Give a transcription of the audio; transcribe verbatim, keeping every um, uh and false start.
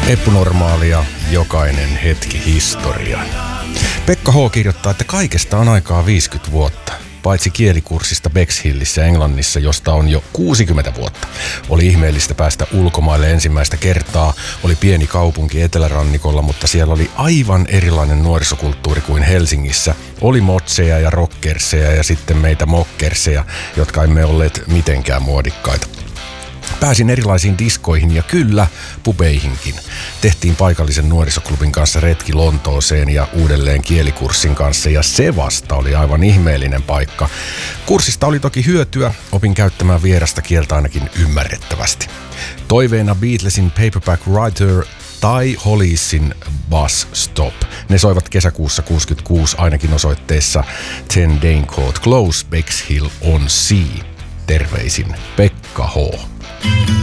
Epänormaalia, jokainen hetki historia. Pekka H. kirjoittaa, että kaikesta on aikaa viisikymmentä vuotta. Paitsi kielikurssista Bexhillissä Englannissa, josta on jo kuusikymmentä vuotta. Oli ihmeellistä päästä ulkomaille ensimmäistä kertaa. Oli pieni kaupunki etelärannikolla, mutta siellä oli aivan erilainen nuorisokulttuuri kuin Helsingissä. Oli motseja ja rockerseja ja sitten meitä mokkerseja, jotka emme olleet mitenkään muodikkaita. Pääsin erilaisiin diskoihin ja kyllä, pubeihinkin. Tehtiin paikallisen nuorisoklubin kanssa retki Lontooseen ja uudelleen kielikurssin kanssa ja se vasta oli aivan ihmeellinen paikka. Kurssista oli toki hyötyä, opin käyttämään vierasta kieltä ainakin ymmärrettävästi. Toiveena Beatlesin Paperback Writer tai Hollisin Bus Stop. Ne soivat kesäkuussa kuusikymmentäkuusi ainakin osoitteessa ten Danecourt Close, Bexhill on Sea. Terveisin Pekka H.